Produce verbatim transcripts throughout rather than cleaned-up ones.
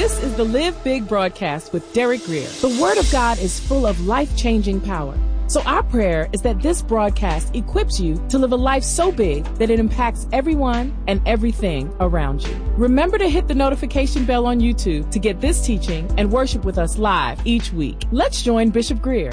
This is the Live Big broadcast with Derek Grier. The Word of God is full of life-changing power. So our prayer is that this broadcast equips you to live a life so big that it impacts everyone and everything around you. Remember to hit the notification bell on YouTube to get this teaching and worship with us live each week. Let's join Bishop Grier.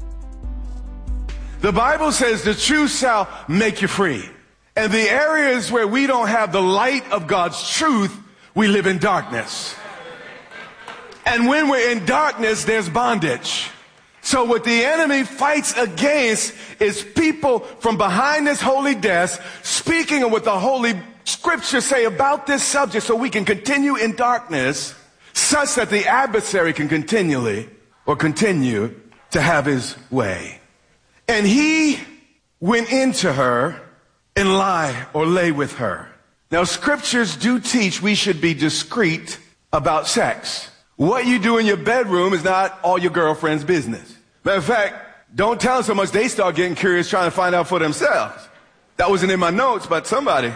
The Bible says the truth shall make you free. And the areas where we don't have the light of God's truth, we live in darkness. And when we're in darkness, there's bondage. So what the enemy fights against is people from behind this holy desk speaking of what the Holy Scriptures say about this subject so we can continue in darkness such that the adversary can continually or continue to have his way. And he went into her and lie or lay with her. Now, Scriptures do teach we should be discreet about sex. What you do in your bedroom is not all your girlfriend's business. Matter of fact, don't tell them so much they start getting curious trying to find out for themselves. That wasn't in my notes, but somebody.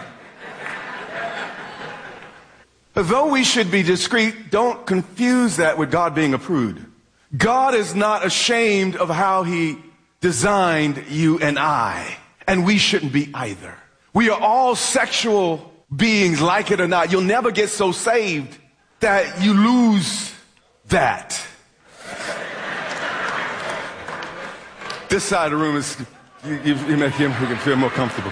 But though we should be discreet, don't confuse that with God being a prude. God is not ashamed of how he designed you and I, and we shouldn't be either. We are all sexual beings, like it or not. You'll never get so saved that you lose that. This side of the room is, you, you, you make him who can feel more comfortable.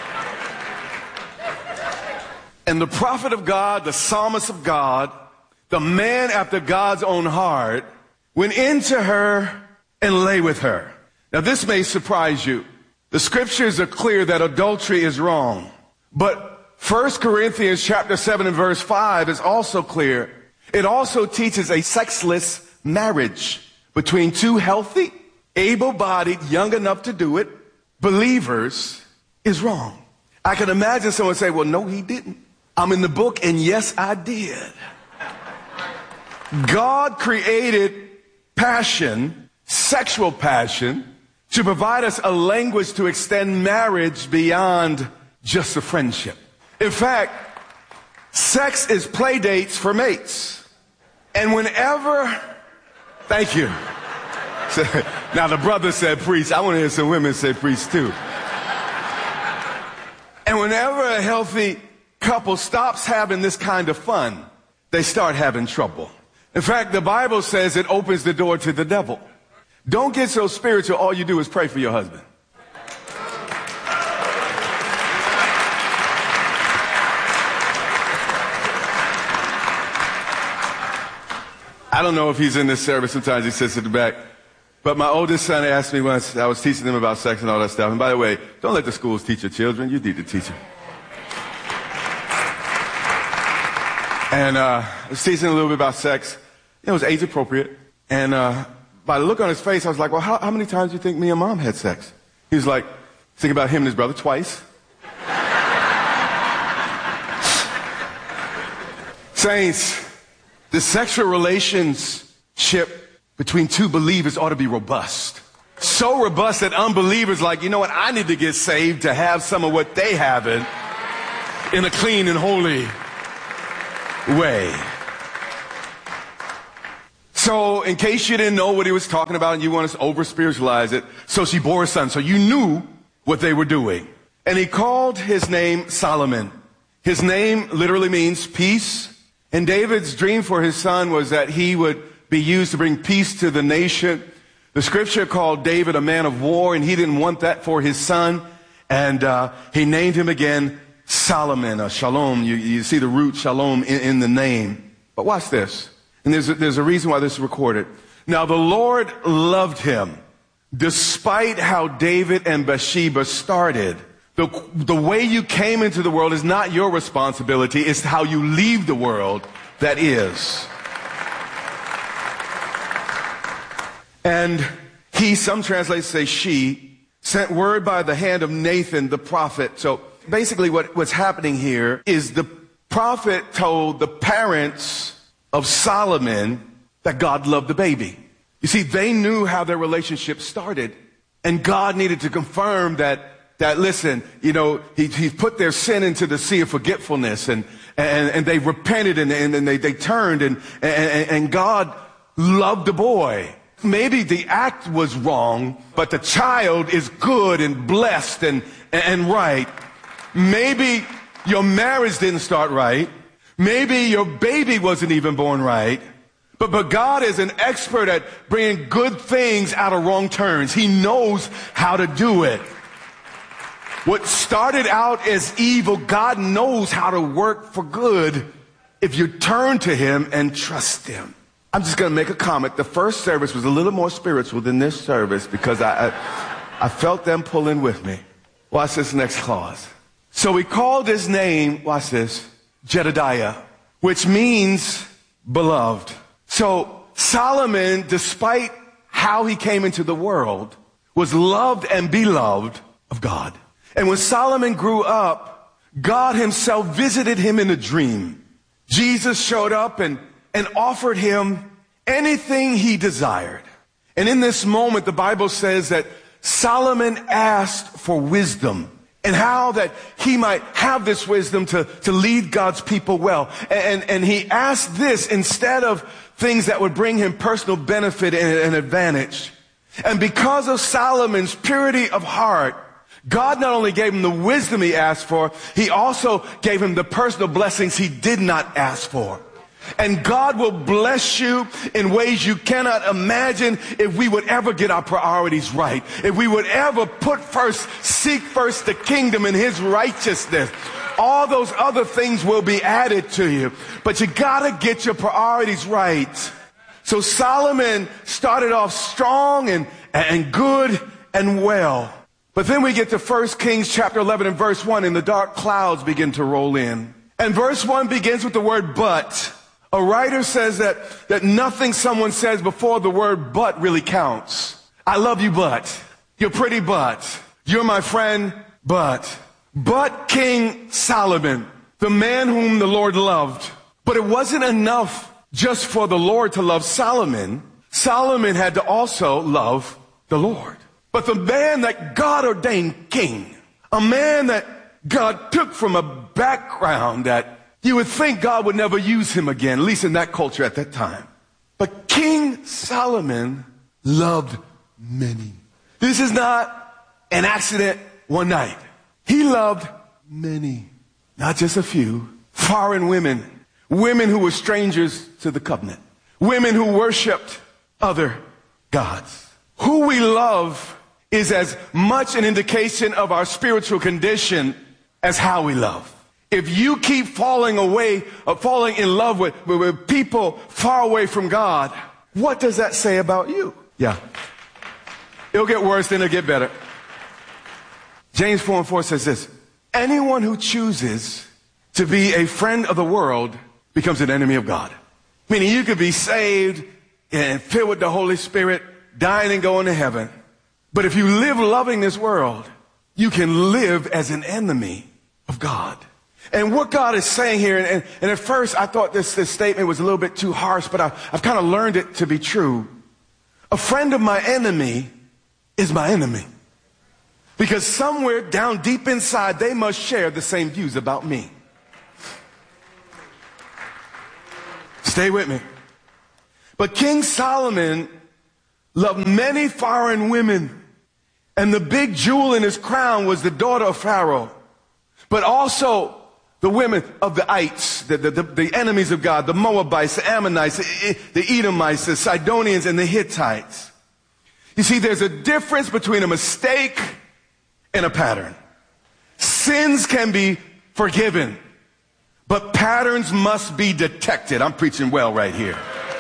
And the prophet of God, the psalmist of God, the man after God's own heart, went into her and lay with her. Now this may surprise you. The Scriptures are clear that adultery is wrong. But First Corinthians chapter seven and verse five is also clear. It also teaches a sexless marriage between two healthy, able-bodied, young enough to do it, believers is wrong. I can imagine someone say, well, no, he didn't. I'm in the book, and yes, I did. God created passion, sexual passion, to provide us a language to extend marriage beyond just a friendship. In fact, sex is play dates for mates. And whenever, thank you. Now the brother said preach. I want to hear some women say preach too. And whenever a healthy couple stops having this kind of fun, they start having trouble. In fact, the Bible says it opens the door to the devil. Don't get so spiritual, all you do is pray for your husband. I don't know if he's in this service. Sometimes he sits at the back. But my oldest son asked me once, I was teaching them about sex and all that stuff. And by the way, don't let the schools teach your children. You need to teach them. And uh, I was teaching a little bit about sex. It was age appropriate. And uh, by the look on his face, I was like, well, how, how many times do you think me and mom had sex? He was like, think about him and his brother twice. Saints, the sexual relationship between two believers ought to be robust. So robust that unbelievers like, you know what, I need to get saved to have some of what they haven't in a clean and holy way. So in case you didn't know what he was talking about and you want to over-spiritualize it, so she bore a son. So you knew what they were doing. And he called his name Solomon. His name literally means peace. And David's dream for his son was that he would be used to bring peace to the nation. The Scripture called David a man of war, and he didn't want that for his son. And uh, he named him again Solomon, uh, Shalom. You, you see the root Shalom in, in the name. But watch this. And there's a, there's a reason why this is recorded. Now the Lord loved him, despite how David and Bathsheba started. The, the way you came into the world is not your responsibility. It's how you leave the world that is. And he, some translators say she, sent word by the hand of Nathan the prophet. So basically what, what's happening here is the prophet told the parents of Solomon that God loved the baby. You see, they knew how their relationship started, and God needed to confirm that, that listen, you know, he, he put their sin into the sea of forgetfulness, and, and, and they repented and, and, and they, they turned and, and, and God loved the boy. Maybe the act was wrong, but the child is good and blessed and, and right. Maybe your marriage didn't start right. Maybe your baby wasn't even born right. But, but God is an expert at bringing good things out of wrong turns. He knows how to do it. What started out as evil, God knows how to work for good if you turn to him and trust him. I'm just going to make a comment. The first service was a little more spiritual than this service because I, I, I felt them pulling with me. Watch this next clause. So we called his name, watch this, Jedediah, which means beloved. So Solomon, despite how he came into the world, was loved and beloved of God. And when Solomon grew up, God himself visited him in a dream. Jesus showed up and, and offered him anything he desired. And in this moment, the Bible says that Solomon asked for wisdom and how that he might have this wisdom to, to lead God's people well. And, and he asked this instead of things that would bring him personal benefit and, and advantage. And because of Solomon's purity of heart, God not only gave him the wisdom he asked for, he also gave him the personal blessings he did not ask for. And God will bless you in ways you cannot imagine if we would ever get our priorities right. If we would ever put first, seek first the kingdom and his righteousness. All those other things will be added to you. But you gotta get your priorities right. So Solomon started off strong and, and good and well. But then we get to First Kings chapter eleven and verse one, and the dark clouds begin to roll in. And verse one begins with the word but. A writer says that, that nothing someone says before the word but really counts. I love you, but. You're pretty, but. You're my friend, but. But King Solomon, the man whom the Lord loved. But it wasn't enough just for the Lord to love Solomon. Solomon had to also love the Lord. But the man that God ordained king, a man that God took from a background that you would think God would never use him again, at least in that culture at that time. But King Solomon loved many. This is not an accident one night. He loved many, not just a few, foreign women, women who were strangers to the covenant, women who worshiped other gods. Who we love is as much an indication of our spiritual condition as how we love. If you keep falling away or falling in love with, with, with people far away from God, what does that say about you? Yeah. It'll get worse, then it'll get better. James four and four says this: anyone who chooses to be a friend of the world becomes an enemy of God. Meaning you could be saved and filled with the Holy Spirit, dying and going to heaven. But if you live loving this world, you can live as an enemy of God. And what God is saying here, and, and at first I thought this, this statement was a little bit too harsh, but I, I've kind of learned it to be true. A friend of my enemy is my enemy. Because somewhere down deep inside, they must share the same views about me. Stay with me. But King Solomon loved many foreign women. And the big jewel in his crown was the daughter of Pharaoh. But also the women of the ites, the, the, the, the enemies of God, the Moabites, the Ammonites, the, the Edomites, the Sidonians, and the Hittites. You see, there's a difference between a mistake and a pattern. Sins can be forgiven, but patterns must be detected. I'm preaching well right here.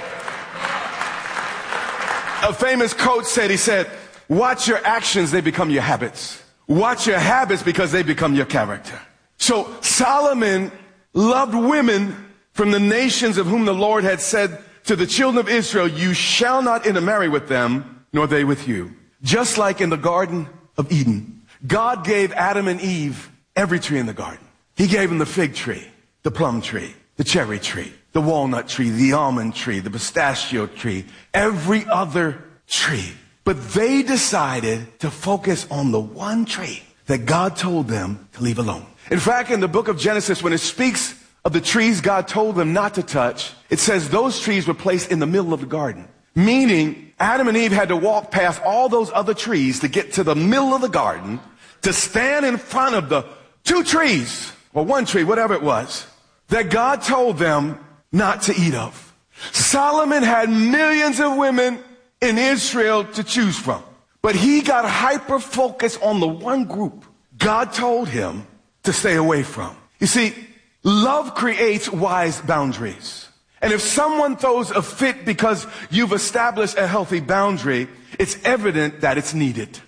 A famous coach said, he said, watch your actions, they become your habits. Watch your habits because they become your character. So Solomon loved women from the nations of whom the Lord had said to the children of Israel, you shall not intermarry with them, nor they with you. Just like in the Garden of Eden, God gave Adam and Eve every tree in the garden. He gave them the fig tree, the plum tree, the cherry tree, the walnut tree, the almond tree, the pistachio tree, every other tree. But they decided to focus on the one tree that God told them to leave alone. In fact, in the book of Genesis, when it speaks of the trees God told them not to touch, it says those trees were placed in the middle of the garden. Meaning, Adam and Eve had to walk past all those other trees to get to the middle of the garden, to stand in front of the two trees, or one tree, whatever it was, that God told them not to eat of. Solomon had millions of women in Israel to choose from, but he got hyper-focused on the one group God told him to stay away from. You see, love creates wise boundaries. And if someone throws a fit because you've established a healthy boundary, it's evident that it's needed.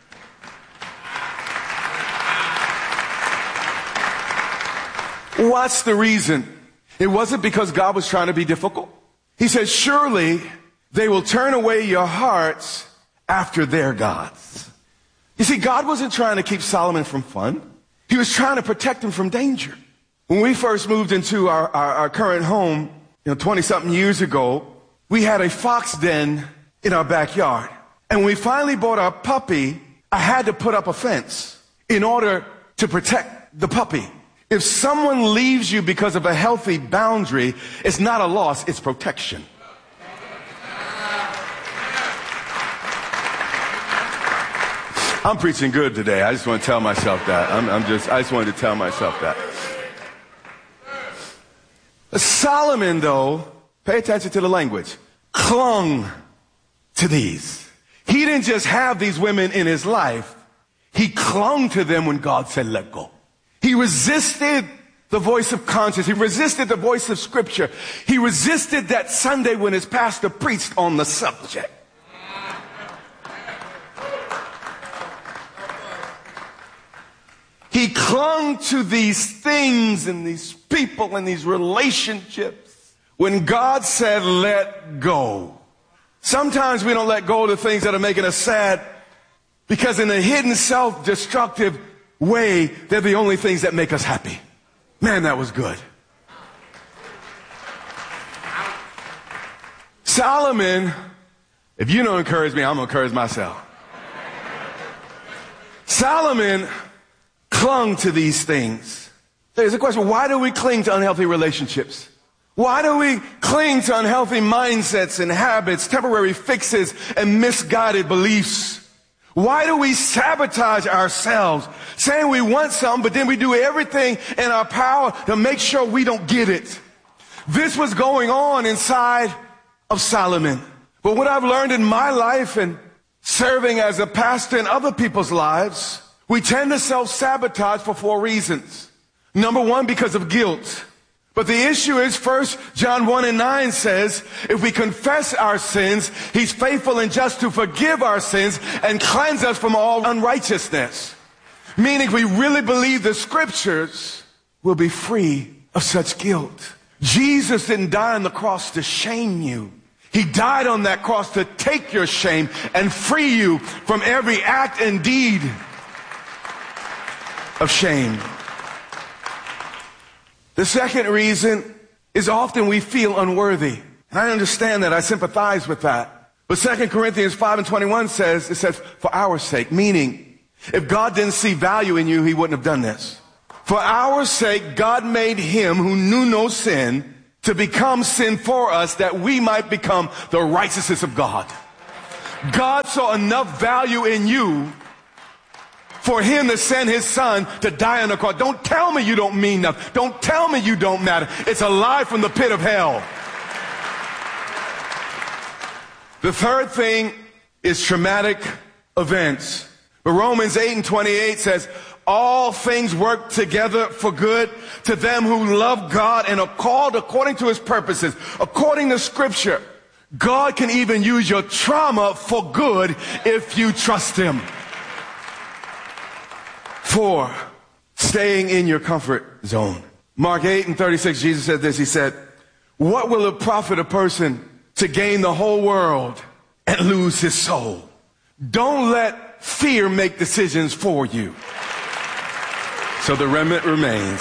What's the reason? It wasn't because God was trying to be difficult. He said, surely they will turn away your hearts after their gods. You see, God wasn't trying to keep Solomon from fun. He was trying to protect him from danger. When we first moved into our, our, our current home, you know, twenty-something years ago, we had a fox den in our backyard. And when we finally bought our puppy, I had to put up a fence in order to protect the puppy. If someone leaves you because of a healthy boundary, it's not a loss, it's protection. I'm preaching good today. I just want to tell myself that. I'm, I'm just, I just wanted to tell myself that. Solomon, though, pay attention to the language, clung to these. He didn't just have these women in his life. He clung to them when God said, let go. He resisted the voice of conscience. He resisted the voice of scripture. He resisted that Sunday when his pastor preached on the subject. He clung to these things and these people and these relationships when God said, let go. Sometimes we don't let go of the things that are making us sad because in a hidden self-destructive way, they're the only things that make us happy. Man, that was good. Solomon, if you don't encourage me, I'm going to encourage myself. Solomon clung to these things. There's a question, why do we cling to unhealthy relationships? Why do we cling to unhealthy mindsets and habits, temporary fixes, and misguided beliefs? Why do we sabotage ourselves, saying we want something, but then we do everything in our power to make sure we don't get it? This was going on inside of Solomon. But what I've learned in my life and serving as a pastor in other people's lives, we tend to self-sabotage for four reasons. Number one, because of guilt. But the issue is, First John one and nine says, if we confess our sins, he's faithful and just to forgive our sins and cleanse us from all unrighteousness. Meaning, if we really believe the scriptures, we'll be free of such guilt. Jesus didn't die on the cross to shame you. He died on that cross to take your shame and free you from every act and deed of shame. The second reason is often we feel unworthy. And I understand that. I sympathize with that. But Second Corinthians five and twenty-one says, it says, for our sake, meaning if God didn't see value in you, he wouldn't have done this. For our sake, God made him who knew no sin to become sin for us that we might become the righteousness of God. God saw enough value in you for him to send his son to die on the cross. Don't tell me you don't mean nothing. Don't tell me you don't matter. It's a lie from the pit of hell. The third thing is traumatic events. But Romans eight and twenty-eight says, all things work together for good to them who love God and are called according to his purposes. According to scripture, God can even use your trauma for good if you trust him. Four, staying in your comfort zone. Mark eight and thirty-six, Jesus said this. He said, what will it profit a person to gain the whole world and lose his soul? Don't let fear make decisions for you. So the remnant remains.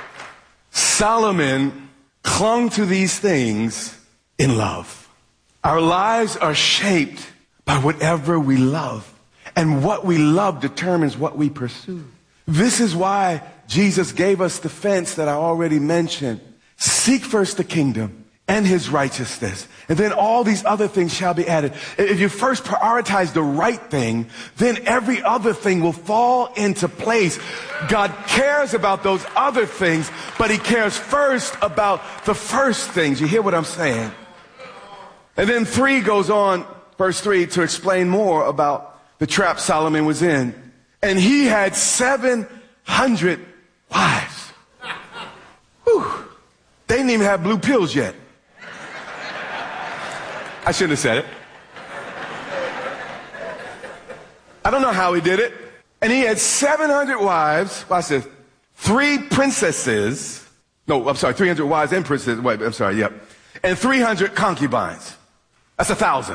Solomon clung to these things in love. Our lives are shaped by whatever we love. And what we love determines what we pursue. This is why Jesus gave us the fence that I already mentioned. Seek first the kingdom and his righteousness, and then all these other things shall be added. If you first prioritize the right thing, then every other thing will fall into place. God cares about those other things, but he cares first about the first things. You hear what I'm saying? And then three goes on, verse three, to explain more about the trap Solomon was in. And he had seven hundred wives. Whew. They didn't even have blue pills yet. I shouldn't have said it. I don't know how he did it. And he had seven hundred wives. Watch this. Three princesses. No, I'm sorry, three hundred wives and princesses. Wait, I'm sorry, yep. And three hundred concubines. That's a thousand.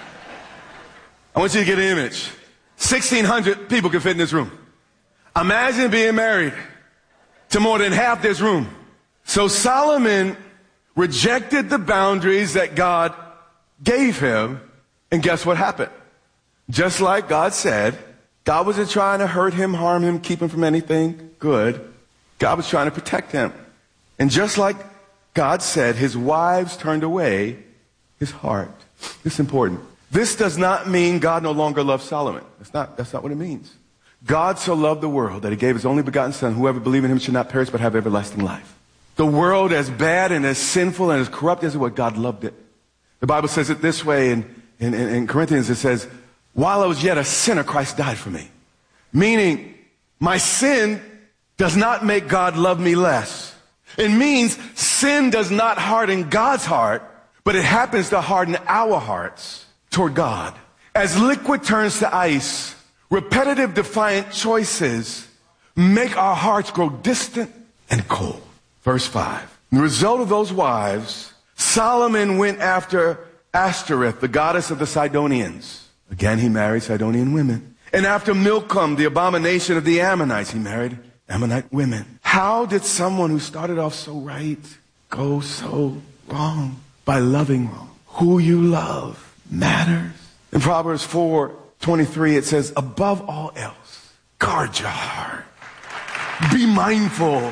I want you to get an image. sixteen hundred people can fit in this room. Imagine being married to more than half this room. So Solomon rejected the boundaries that God gave him, and guess what happened? Just like God said, God wasn't trying to hurt him, harm him, keep him from anything good. God was trying to protect him. And just like God said, his wives turned away his heart. This is important. This does not mean God no longer loves Solomon. That's not, that's not what it means. God so loved the world that he gave his only begotten son. Whoever believes in him should not perish but have everlasting life. The world, as bad and as sinful and as corrupt as it was, God loved it. The Bible says it this way in, in, in Corinthians. It says, while I was yet a sinner, Christ died for me. Meaning, my sin does not make God love me less. It means sin does not harden God's heart, but it happens to harden our hearts toward God. As liquid turns to ice, repetitive defiant choices make our hearts grow distant and cold. Verse five. The result of those wives, Solomon went after Ashtoreth, the goddess of the Sidonians. Again, he married Sidonian women. And after Milcom, the abomination of the Ammonites, he married Ammonite women. How did someone who started off so right go so wrong? By loving wrong. Who you love matters. In Proverbs four twenty-three, it says, above all else, guard your heart. Be mindful.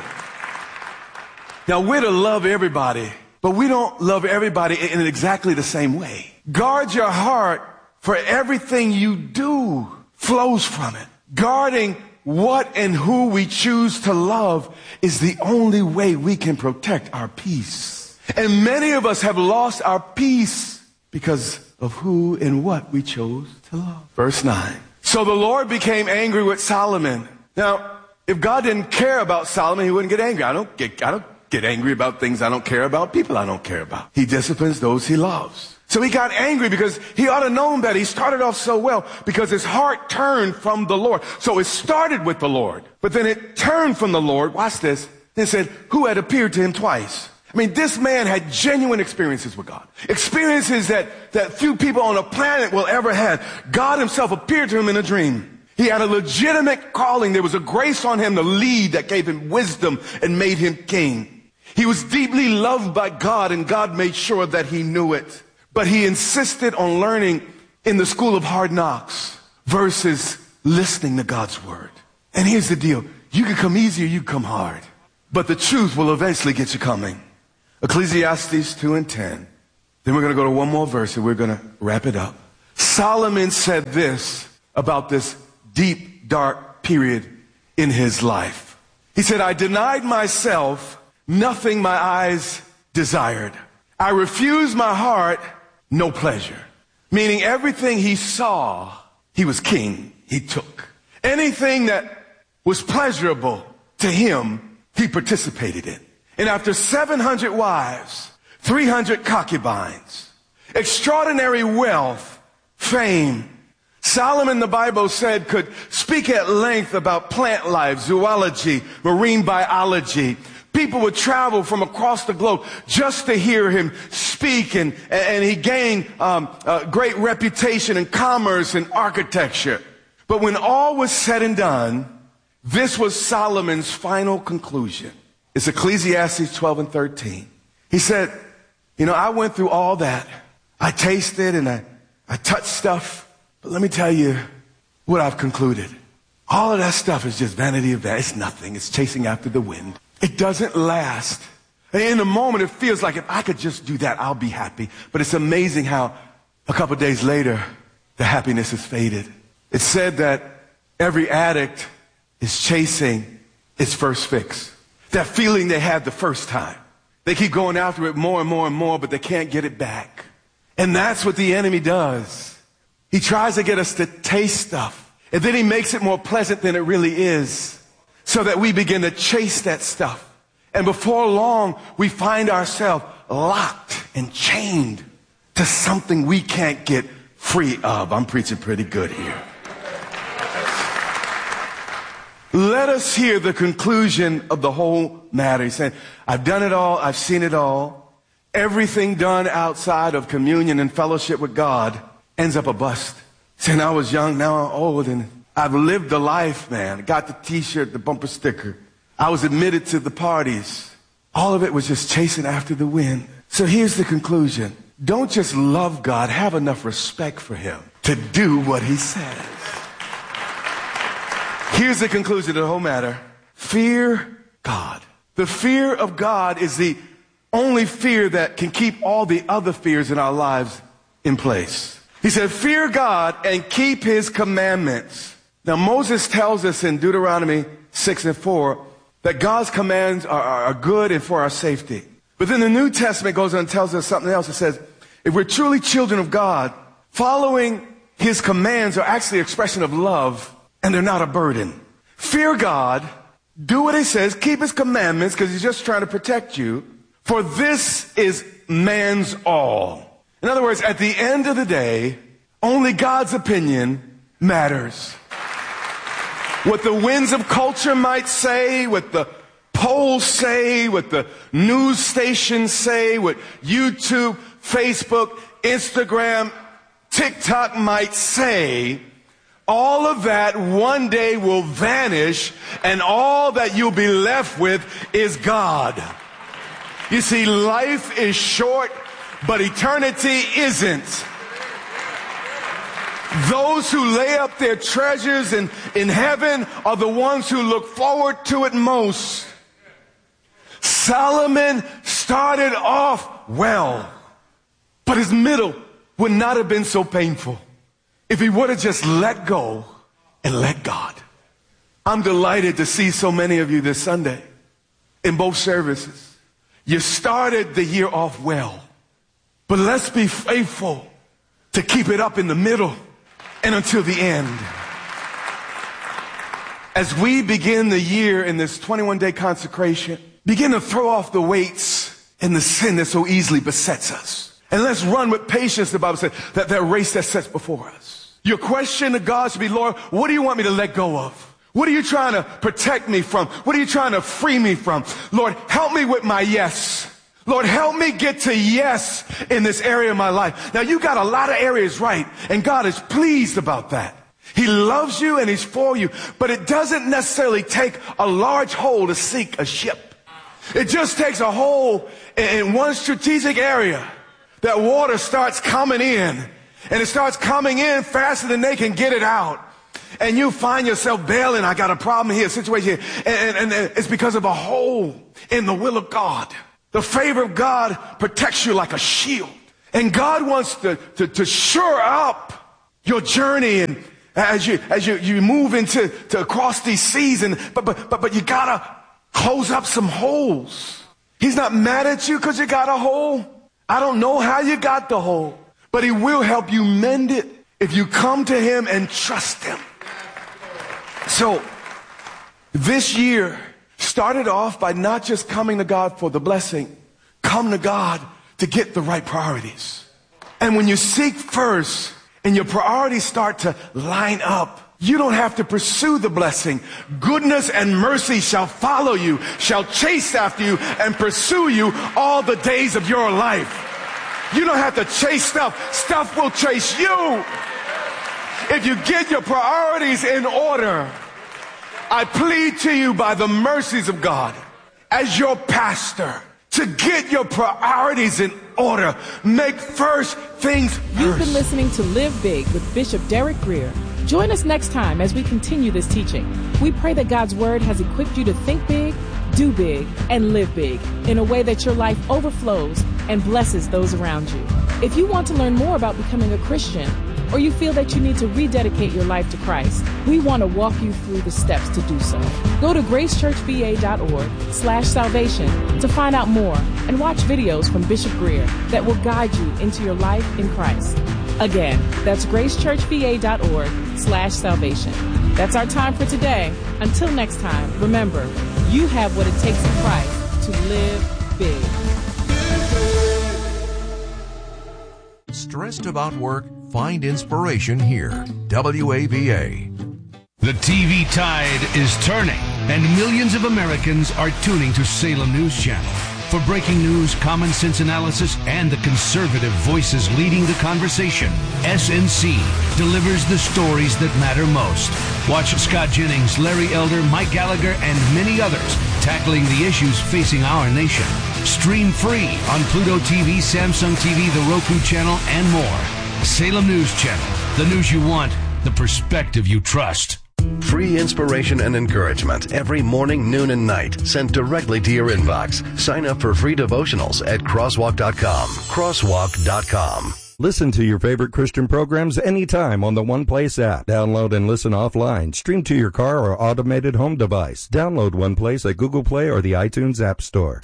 Now, we're to love everybody, but we don't love everybody in exactly the same way. Guard your heart, for everything you do flows from it. Guarding what and who we choose to love is the only way we can protect our peace. And many of us have lost our peace because of who and what we chose to love. Verse nine. So the Lord became angry with Solomon. Now, if God didn't care about Solomon, he wouldn't get angry. I don't get, I don't get angry about things I don't care about, people I don't care about. He disciplines those he loves. So he got angry because he ought to known that he started off so well because his heart turned from the Lord. So it started with the Lord, but then it turned from the Lord. Watch this. It said, who had appeared to him twice. I mean, this man had genuine experiences with God. Experiences that, that few people on the planet will ever have. God himself appeared to him in a dream. He had a legitimate calling. There was a grace on him to lead that gave him wisdom and made him king. He was deeply loved by God, and God made sure that he knew it. But he insisted on learning in the school of hard knocks versus listening to God's word. And here's the deal. You can come easy or you can come hard. But the truth will eventually get you coming. Ecclesiastes two and ten. Then we're going to go to one more verse and we're going to wrap it up. Solomon said this about this deep, dark period in his life. He said, I denied myself nothing my eyes desired. I refused my heart no pleasure. Meaning everything he saw, he was king, he took. Anything that was pleasurable to him, he participated in. And after seven hundred wives, three hundred concubines, extraordinary wealth, fame, Solomon, the Bible said, could speak at length about plant life, zoology, marine biology. People would travel from across the globe just to hear him speak, and, and he gained um, a great reputation in commerce and architecture. But when all was said and done, this was Solomon's final conclusion. It's Ecclesiastes twelve and thirteen. He said, you know, I went through all that. I tasted and I, I touched stuff. But let me tell you what I've concluded. All of that stuff is just vanity of that. It's nothing. It's chasing after the wind. It doesn't last. And in the moment, it feels like if I could just do that, I'll be happy. But it's amazing how a couple of days later, the happiness has faded. It's said that every addict is chasing its first fix. That feeling they had the first time. They keep going after it more and more and more, but they can't get it back. And that's what the enemy does. He tries to get us to taste stuff, and then he makes it more pleasant than it really is, so that we begin to chase that stuff. And before long, we find ourselves locked and chained to something we can't get free of. I'm preaching pretty good here. Let us hear the conclusion of the whole matter. He's saying, I've done it all. I've seen it all. Everything done outside of communion and fellowship with God ends up a bust. Saying, I was young, now I'm old, and I've lived the life, man. Got the t-shirt, the bumper sticker. I was admitted to the parties. All of it was just chasing after the wind. So here's the conclusion. Don't just love God, have enough respect for him to do what he says. Here's the conclusion of the whole matter. Fear God. The fear of God is the only fear that can keep all the other fears in our lives in place. He said, fear God and keep his commandments. Now, Moses tells us in Deuteronomy six and four that God's commands are, are good and for our safety. But then the New Testament goes on and tells us something else. It says, if we're truly children of God, following his commands are actually an expression of love, and they're not a burden. Fear God, do what he says, keep his commandments, because he's just trying to protect you. For this is man's all. In other words, at the end of the day, only God's opinion matters. What the winds of culture might say, what the polls say, what the news stations say, what YouTube, Facebook, Instagram, TikTok might say, all of that one day will vanish, and all that you'll be left with is God. You see, life is short, but eternity isn't. Those who lay up their treasures in, in heaven are the ones who look forward to it most. Solomon started off well, but his middle would not have been so painful if he would have just let go and let God. I'm delighted to see so many of you this Sunday in both services. You started the year off well, but let's be faithful to keep it up in the middle and until the end. As we begin the year in this twenty-one day consecration, begin to throw off the weights and the sin that so easily besets us. And let's run with patience, the Bible says, that that race that sets before us. Your question to God should be, Lord, what do you want me to let go of? What are you trying to protect me from? What are you trying to free me from? Lord, help me with my yes. Lord, help me get to yes in this area of my life. Now, you got a lot of areas right, and God is pleased about that. He loves you and he's for you, but it doesn't necessarily take a large hole to sink a ship. It just takes a hole in one strategic area. That water starts coming in, and it starts coming in faster than they can get it out. And you find yourself bailing. I got a problem here, a situation here. And, and, and it's because of a hole in the will of God. The favor of God protects you like a shield. And God wants to, to, to shore up your journey, and as you as you, you move into to across these seas, and but but but but you gotta close up some holes. He's not mad at you because you got a hole. I don't know how you got the hole, but he will help you mend it if you come to him and trust him. So this year started off by not just coming to God for the blessing, come to God to get the right priorities. And when you seek first and your priorities start to line up, you don't have to pursue the blessing. Goodness and mercy shall follow you, shall chase after you and pursue you all the days of your life. You don't have to chase stuff. Stuff will chase you. If you get your priorities in order, I plead to you by the mercies of God as your pastor to get your priorities in order. Make first things first. You've been listening to Live Big with Bishop Derek Grier. Join us next time as we continue this teaching. We pray that God's word has equipped you to think big, do big, and live big in a way that your life overflows and blesses those around you. If you want to learn more about becoming a Christian, or you feel that you need to rededicate your life to Christ, we want to walk you through the steps to do so. Go to gracechurchva.org slash salvation to find out more and watch videos from Bishop Greer that will guide you into your life in Christ. Again, that's gracechurchva.org slash salvation. That's our time for today. Until next time, remember, you have what it takes in Christ to live big. Stressed about work? Find inspiration here. W A V A. The T V tide is turning, and millions of Americans are tuning to Salem News Channel. For breaking news, common sense analysis, and the conservative voices leading the conversation, S N C delivers the stories that matter most. Watch Scott Jennings, Larry Elder, Mike Gallagher, and many others tackling the issues facing our nation. Stream free on Pluto T V, Samsung T V, the Roku channel, and more. Salem News Channel, the news you want, the perspective you trust. Free inspiration and encouragement every morning, noon, and night sent directly to your inbox. Sign up for free devotionals at crosswalk dot com. crosswalk dot com. Listen to your favorite Christian programs anytime on the One Place app. Download and listen offline. Stream to your car or automated home device. Download One Place at Google Play or the iTunes App Store.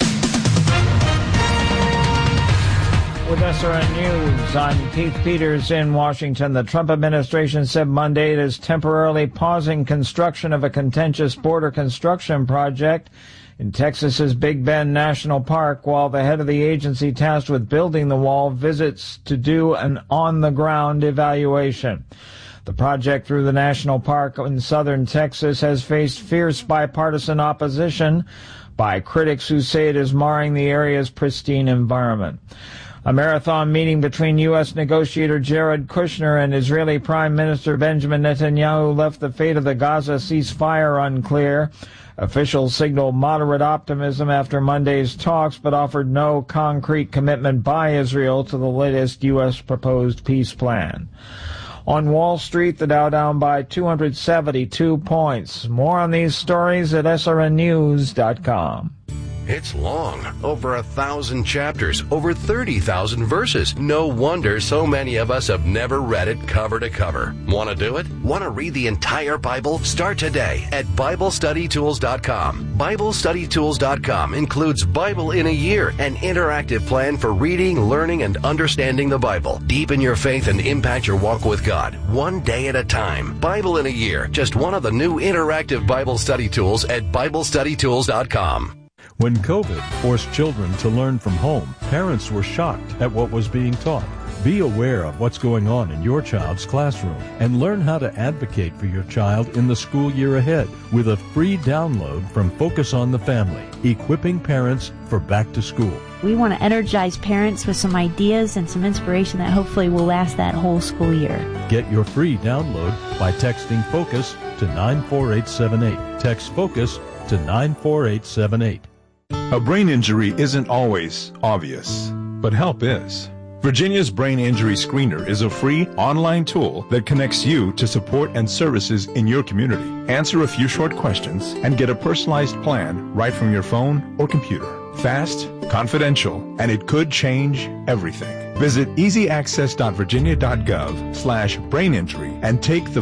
With S R N News, I'm Keith Peters in Washington. The Trump administration said Monday it is temporarily pausing construction of a contentious border construction project in Texas's Big Bend National Park, while the head of the agency tasked with building the wall visits to do an on-the-ground evaluation. The project through the national park in southern Texas has faced fierce bipartisan opposition by critics who say it is marring the area's pristine environment. A marathon meeting between U S negotiator Jared Kushner and Israeli Prime Minister Benjamin Netanyahu left the fate of the Gaza ceasefire unclear. Officials signaled moderate optimism after Monday's talks, but offered no concrete commitment by Israel to the latest U S proposed peace plan. On Wall Street, the Dow down by two hundred seventy-two points. More on these stories at S R N news dot com. It's long, over a thousand chapters, over thirty thousand verses. No wonder so many of us have never read it cover to cover. Want to do it? Want to read the entire Bible? Start today at Bible Study Tools dot com. Bible Study Tools dot com includes Bible in a Year, an interactive plan for reading, learning, and understanding the Bible. Deepen your faith and impact your walk with God, one day at a time. Bible in a Year, just one of the new interactive Bible study tools at Bible Study Tools dot com. When COVID forced children to learn from home, parents were shocked at what was being taught. Be aware of what's going on in your child's classroom and learn how to advocate for your child in the school year ahead with a free download from Focus on the Family, equipping parents for back to school. We want to energize parents with some ideas and some inspiration that hopefully will last that whole school year. Get your free download by texting FOCUS to nine four eight seven eight. Text FOCUS to nine four eight seven eight. A brain injury isn't always obvious, but help is. Virginia's Brain Injury Screener is a free online tool that connects you to support and services in your community. Answer a few short questions and get a personalized plan right from your phone or computer. Fast, confidential, and it could change everything. Visit easy access dot virginia dot gov slash brain injury and take the